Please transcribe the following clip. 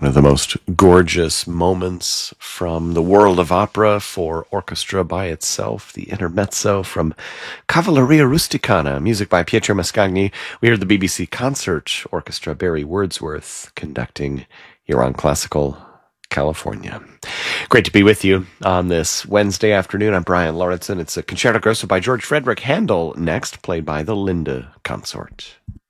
One of the most gorgeous moments from the world of opera for orchestra by itself, the intermezzo from Cavalleria Rusticana, music by Pietro Mascagni. We heard the BBC Concert Orchestra, Barry Wordsworth, conducting here on Classical California. Great to be with you on this Wednesday afternoon. I'm Brian Lauritsen. It's a Concerto Grosso by George Frederick Handel, next played by the Linde Consort.